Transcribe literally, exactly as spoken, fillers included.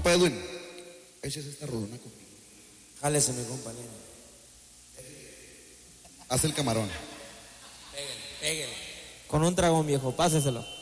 Compa Edwin, échese esta rodona conmigo. Jálese, mi compañero. Haz el camarón. Pégale, pégale. Con un dragón, viejo, páseselo.